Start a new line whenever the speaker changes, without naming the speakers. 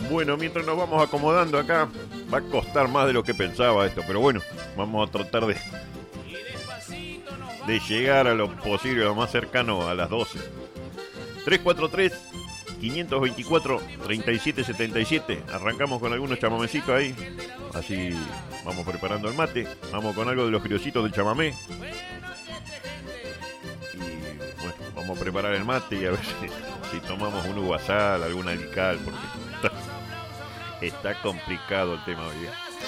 Bueno, mientras nos vamos acomodando acá, va a costar más de lo que pensaba esto, pero bueno, vamos a tratar de llegar a lo posible, lo más cercano a las 12. 343-524-3777. Arrancamos con algunos chamamecitos ahí. Así vamos preparando el mate. Vamos con algo de los criollitos del chamamé. Y bueno, vamos a preparar el mate y a ver si tomamos un uvasal, alguna alical, porque está complicado el tema hoy, ¿eh?